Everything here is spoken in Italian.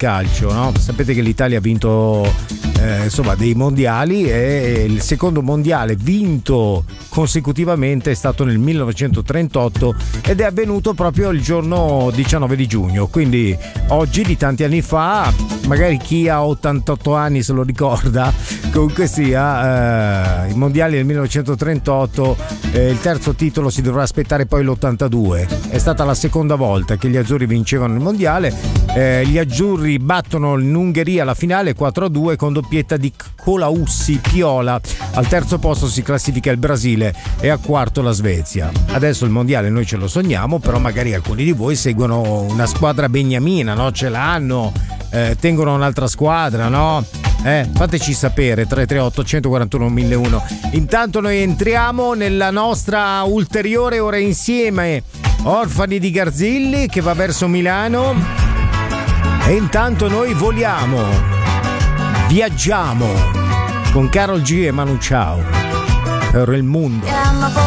calcio, no? Sapete che l'Italia ha vinto insomma dei mondiali, e il secondo mondiale vinto consecutivamente è stato nel 1938 ed è avvenuto proprio il giorno 19 di giugno, quindi oggi di tanti anni fa, magari chi ha 88 anni se lo ricorda, comunque sia i mondiali del 1938, il terzo titolo si dovrà aspettare poi l'82, è stata la seconda volta che gli azzurri vincevano il mondiale, gli azzurri battono in Ungheria la finale 4-2 con doppietta di Colaussi Piola, al terzo posto si classifica il Brasile e a quarto la Svezia. Adesso il mondiale noi ce lo sogniamo, però magari alcuni di voi seguono una squadra beniamina, no? Ce l'hanno, tengono un'altra squadra, no? Fateci sapere 338 141 1001. Intanto noi entriamo nella nostra ulteriore ora insieme, Orfani di Garzilli, che va verso Milano, e intanto noi voliamo, viaggiamo con Karol G e Manu Chao per il mondo.